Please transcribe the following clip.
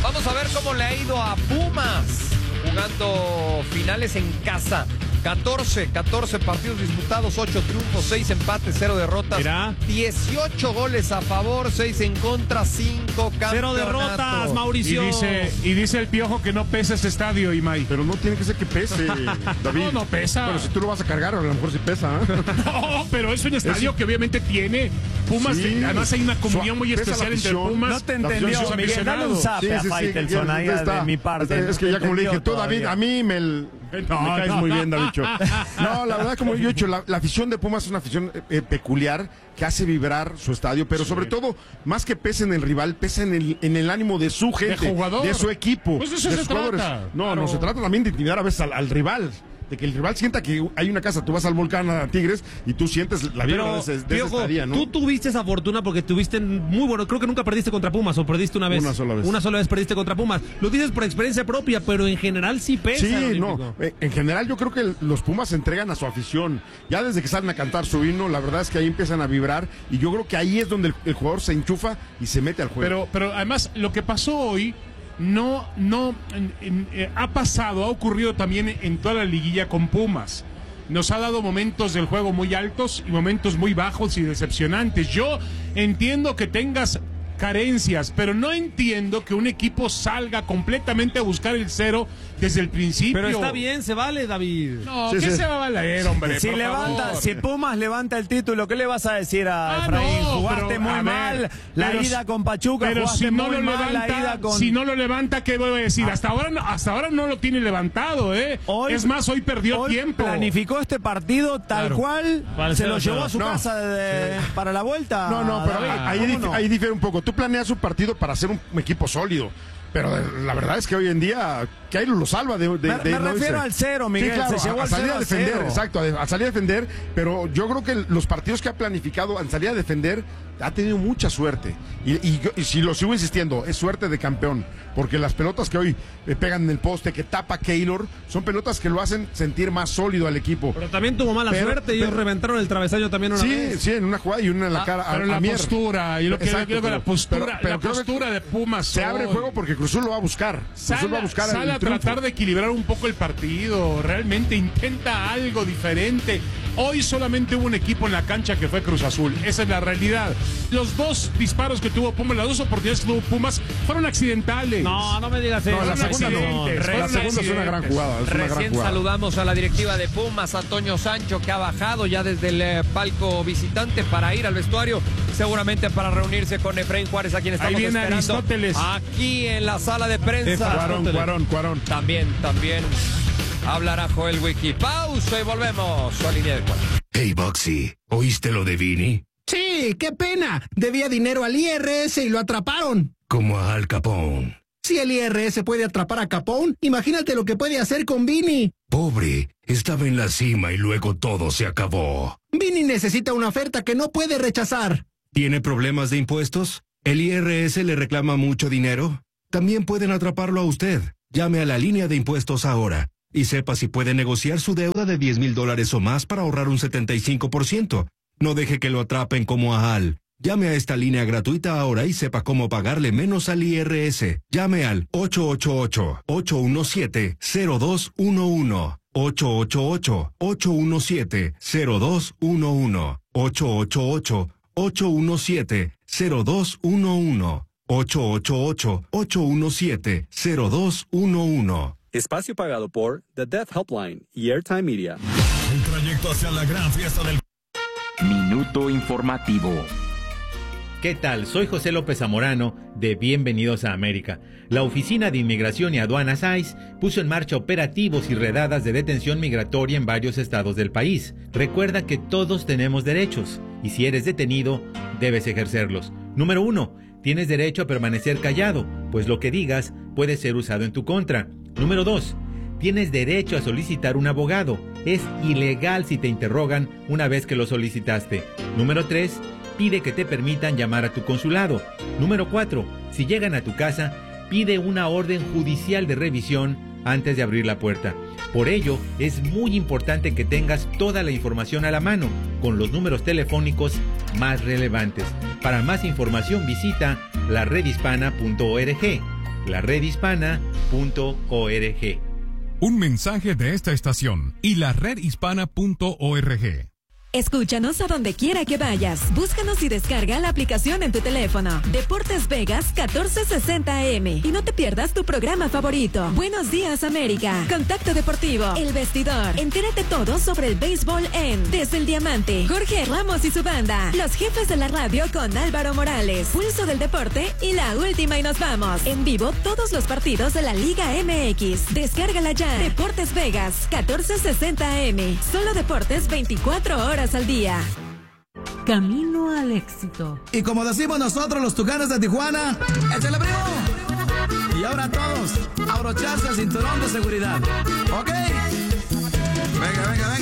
Vamos a ver cómo le ha ido a Pumas jugando finales en casa. 14 partidos disputados, 8 triunfos, 6 empates, 0 derrotas. Mirá. 18 goles a favor, 6 en contra, 5 campeonatos. 0 derrotas, Mauricio. Y dice el Piojo que no pesa este estadio, Imai. Pero no tiene que ser que pese, David. No pesa. Pero si tú lo vas a cargar, a lo mejor sí pesa. No, pero es un estadio que obviamente tiene Pumas. Sí. Además hay una comunión muy Pesa la especial entre afición. Pumas. No te La entendió, afición Miguel. Dale un zape a Faitelson ahí de mi parte. Es que ya como le dije, tú, David, a mí me caes muy bien, David. No, la verdad, como yo he dicho, la afición de Pumas es una afición peculiar que hace vibrar su estadio, pero sobre todo, más que pesa en el rival, pesa en el ánimo de su gente, ¿De jugador? de su equipo, Pues de eso de se sus jugadores. trata. No, Claro. no, se trata también de intimidar a veces al rival. De que el rival sienta que hay una casa, tú vas al Volcán a Tigres y tú sientes la vibra de ese Piojo, estadía, ¿no? tú tuviste esa fortuna porque tuviste muy bueno. Creo que nunca perdiste contra Pumas o perdiste una vez. Una sola vez. Una sola vez perdiste contra Pumas. Lo dices por experiencia propia, pero en general sí pesa. Sí, no. En general yo creo que los Pumas se entregan a su afición. Ya desde que salen a cantar su himno, la verdad es que ahí empiezan a vibrar y yo creo que ahí es donde el jugador se enchufa y se mete al juego. Pero además lo que pasó hoy ha pasado, ha ocurrido también en toda la liguilla con Pumas. Nos ha dado momentos del juego muy altos y momentos muy bajos y decepcionantes. Yo entiendo que tengas carencias, pero no entiendo que un equipo salga completamente a buscar el cero desde el principio. Pero está bien, se vale, David. No, Sí, ¿qué sí. se va a valer, hombre? Si Pumas levanta el título, ¿qué le vas a decir a Efraín? no, Jugaste pero, muy a mal ver, la pero ida con Pachuca, pero jugaste si no muy lo mal la ida levanta, con... si no lo levanta, ¿qué voy a decir? Hasta ahora no lo tiene levantado, ¿eh? Es más, hoy perdió tiempo. Planificó este partido tal cual, se lo llevó a su casa para la vuelta. No, pero David, ahí difiere un poco. Tú planeas un partido para hacer un equipo sólido. Pero la verdad es que hoy en día Keylor lo salva de me refiero al cero, Miguel. Sí, claro, se llevó a al salir cero a defender, cero. exacto, a salir a defender, pero yo creo que los partidos que ha planificado en salir a defender ha tenido mucha suerte. Y si lo sigo insistiendo, es suerte de campeón, porque las pelotas que hoy pegan en el poste, que tapa Keylor, son pelotas que lo hacen sentir más sólido al equipo. Pero también tuvo mala suerte y ellos reventaron el travesaño también una vez. Sí, en una jugada y una en la cara. Pero la postura, y lo que Exacto, yo creo que la postura, pero la creo que postura de Pumas se abre el juego porque Cruz Azul lo va a buscar. Sale a tratar de equilibrar un poco el partido. Realmente intenta algo diferente. Hoy solamente hubo un equipo en la cancha que fue Cruz Azul. Esa es la realidad. Los dos disparos que tuvo Pumas, las dos oportunidades que tuvo Pumas fueron accidentales. No me digas eso. No, la segunda no. La segunda es una gran jugada. Recién saludamos a la directiva de Pumas, a Toño Sancho, que ha bajado ya desde el palco visitante para ir al vestuario, seguramente para reunirse con Efraín Juárez, a quien estamos Ahí viene esperando Aristóteles. aquí en la sala de prensa. Cuarón. También hablará Joel Wiki. Pausa y volvemos a Línea de Cuatro. Hey, Boxy, ¿oíste lo de Vini? Sí, qué pena. Debía dinero al IRS y lo atraparon. Como a Al Capone. Si el IRS puede atrapar a Capone, imagínate lo que puede hacer con Vini. Pobre, estaba en la cima y luego todo se acabó. Vini necesita una oferta que no puede rechazar. ¿Tiene problemas de impuestos? ¿El IRS le reclama mucho dinero? También pueden atraparlo a usted. Llame a la línea de impuestos ahora y sepa si puede negociar su deuda de $10,000 o más para ahorrar un 75%. No deje que lo atrapen como a Al. Llame a esta línea gratuita ahora y sepa cómo pagarle menos al IRS. Llame al 888-817-0211. 888-817-0211. 888-817-0211. 888-817-0211. Espacio pagado por The Death Helpline y Airtime Media. El trayecto hacia la gran fiesta del... Minuto informativo. ¿Qué tal? Soy José López Zamorano de Bienvenidos a América. La Oficina de Inmigración y Aduanas ICE puso en marcha operativos y redadas de detención migratoria en varios estados del país. Recuerda que todos tenemos derechos y si eres detenido, debes ejercerlos. Número 1. Tienes derecho a permanecer callado, pues lo que digas puede ser usado en tu contra. Número 2. Tienes derecho a solicitar un abogado. Es ilegal si te interrogan una vez que lo solicitaste. Número 3. Pide que te permitan llamar a tu consulado. Número 4. Si llegan a tu casa, pide una orden judicial de revisión antes de abrir la puerta. Por ello, es muy importante que tengas toda la información a la mano, con los números telefónicos más relevantes. Para más información visita laredhispana.org. laredhispana.org. Un mensaje de esta estación y laredhispana.org. Escúchanos a donde quiera que vayas. Búscanos y descarga la aplicación en tu teléfono. Deportes Vegas 1460 AM. Y no te pierdas tu programa favorito. Buenos días, América. Contacto Deportivo. El Vestidor. Entérate todo sobre el béisbol en Desde el Diamante. Jorge Ramos y su banda. Los jefes de la radio con Álvaro Morales. Pulso del Deporte y La Última y nos vamos. En vivo todos los partidos de la Liga MX. Descárgala ya. Deportes Vegas 1460 AM. Solo deportes 24 horas al día. Camino al éxito. Y como decimos nosotros los Tucanes de Tijuana, ¡échale, primo! Y ahora todos, abrocharse el cinturón de seguridad. ¿Ok? Venga, venga, venga.